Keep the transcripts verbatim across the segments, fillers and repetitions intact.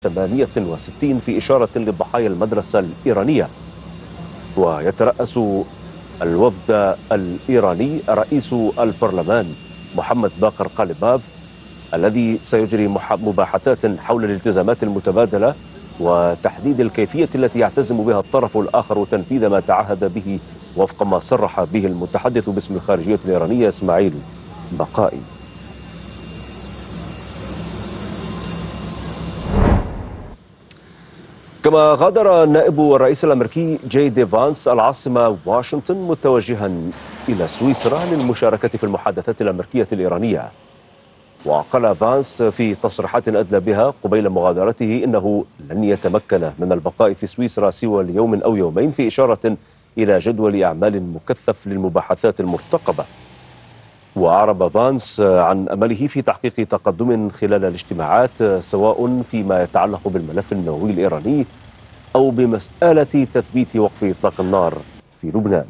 ثمانية وستين في إشارة لضحايا المدرسة الإيرانية. ويترأس الوفد الإيراني رئيس البرلمان محمد باقر قاليباف، الذي سيجري مباحثات حول الالتزامات المتبادلة وتحديد الكيفية التي يعتزم بها الطرف الآخر تنفيذ ما تعهد به وفق ما صرح به المتحدث باسم الخارجية الإيرانية إسماعيل بقائي. كما غادر نائب الرئيس الأمريكي جي دي فانس العاصمة واشنطن متوجها إلى سويسرا للمشاركة في المحادثات الأمريكية الإيرانية. وقال فانس في تصريحات أدلى بها قبيل مغادرته إنه لن يتمكن من البقاء في سويسرا سوى ليوم أو يومين، في إشارة إلى جدول أعمال مكثف للمباحثات المرتقبة. وأعرب فانس عن أمله في تحقيق تقدم خلال الاجتماعات، سواء فيما يتعلق بالملف النووي الإيراني أو بمسألة تثبيت وقف إطلاق النار في لبنان.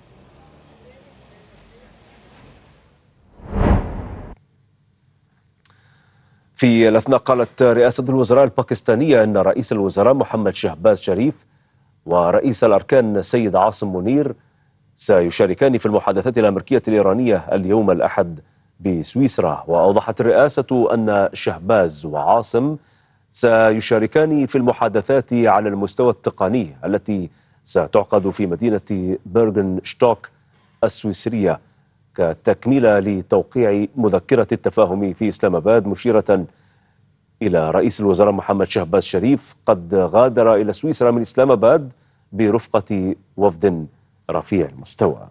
في الأثناء قالت رئاسة الوزراء الباكستانية أن رئيس الوزراء محمد شهباز شريف ورئيس الأركان السيد عاصم منير سيشاركان في المحادثات الأمريكية الإيرانية اليوم الأحد بسويسرا. وأوضحت الرئاسة أن شهباز وعاصم سيشاركان في المحادثات على المستوى التقني التي ستعقد في مدينة بيرغنشتوك السويسرية كتكملة لتوقيع مذكرة التفاهم في إسلام آباد، مشيرة إلى رئيس الوزراء محمد شهباز شريف قد غادر إلى سويسرا من إسلام آباد برفقة وفد رفيع المستوى.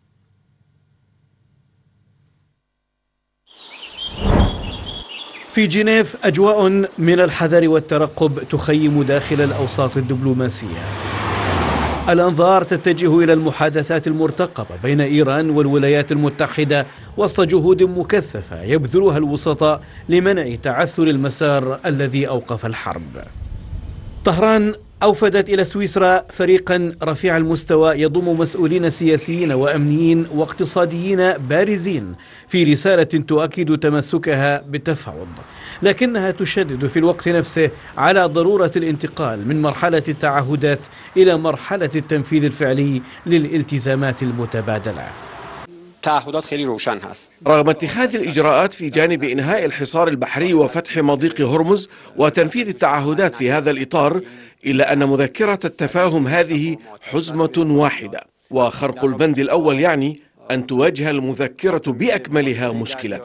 في جنيف أجواء من الحذر والترقب تخيم داخل الأوساط الدبلوماسية. الأنظار تتجه إلى المحادثات المرتقبة بين إيران والولايات المتحدة وسط جهود مكثفة يبذلها الوسطاء لمنع تعثر المسار الذي أوقف الحرب. طهران أوفدت إلى سويسرا فريقا رفيع المستوى يضم مسؤولين سياسيين وأمنيين واقتصاديين بارزين في رسالة تؤكد تمسكها بالتفاوض، لكنها تشدد في الوقت نفسه على ضرورة الانتقال من مرحلة التعهدات إلى مرحلة التنفيذ الفعلي للالتزامات المتبادلة. تعهدات خیلی روشن هست. رغم اتخاذ الإجراءات في جانب إنهاء الحصار البحري وفتح مضيق هرمز وتنفيذ التعهدات في هذا الإطار، إلا أن مذكرة التفاهم هذه حزمة واحدة، وخرق البند الأول يعني أن تواجه المذكرة بأكملها مشكلة.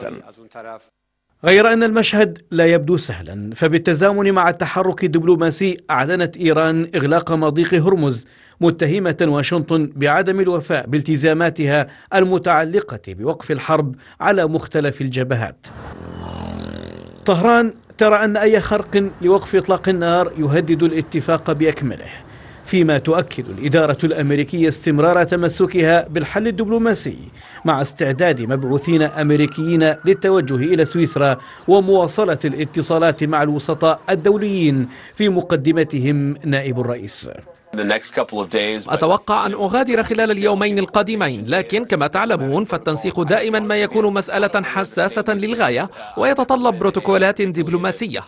غير أن المشهد لا يبدو سهلا، فبالتزامن مع التحرك الدبلوماسي أعلنت إيران إغلاق مضيق هرمز، متهمة واشنطن بعدم الوفاء بالتزاماتها المتعلقة بوقف الحرب على مختلف الجبهات. طهران ترى أن أي خرق لوقف إطلاق النار يهدد الاتفاق بأكمله، فيما تؤكد الإدارة الأمريكية استمرار تمسكها بالحل الدبلوماسي مع استعداد مبعوثين أمريكيين للتوجه إلى سويسرا ومواصلة الاتصالات مع الوسطاء الدوليين في مقدمتهم نائب الرئيس. أتوقع أن أغادر خلال اليومين القادمين، لكن كما تعلمون فالتنسيق دائما ما يكون مسألة حساسة للغاية ويتطلب بروتوكولات دبلوماسية.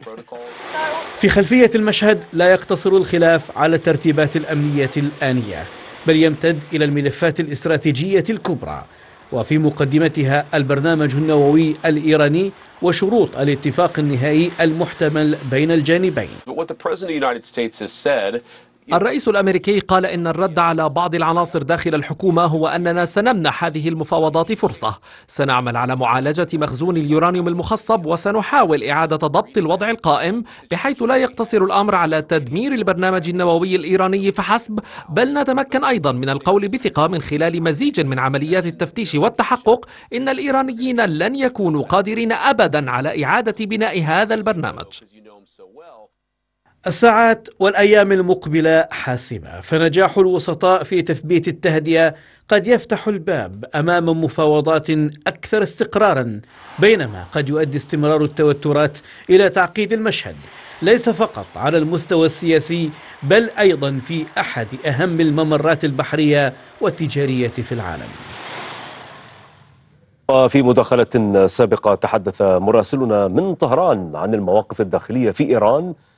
في خلفية المشهد لا يقتصر الخلاف على الترتيبات الأمنية الآنية، بل يمتد إلى الملفات الاستراتيجية الكبرى، وفي مقدمتها البرنامج النووي الإيراني وشروط الاتفاق النهائي المحتمل بين الجانبين. الرئيس الأمريكي قال إن الرد على بعض العناصر داخل الحكومة هو أننا سنمنح هذه المفاوضات فرصة، سنعمل على معالجة مخزون اليورانيوم المخصب وسنحاول إعادة ضبط الوضع القائم بحيث لا يقتصر الأمر على تدمير البرنامج النووي الإيراني فحسب، بل نتمكن أيضا من القول بثقة من خلال مزيج من عمليات التفتيش والتحقق إن الإيرانيين لن يكونوا قادرين أبدا على إعادة بناء هذا البرنامج. الساعات والأيام المقبلة حاسمة، فنجاح الوسطاء في تثبيت التهدئة قد يفتح الباب أمام مفاوضات أكثر استقرارا، بينما قد يؤدي استمرار التوترات إلى تعقيد المشهد ليس فقط على المستوى السياسي بل أيضا في أحد أهم الممرات البحرية والتجارية في العالم. وفي مداخلة سابقة تحدث مراسلنا من طهران عن المواقف الداخلية في إيران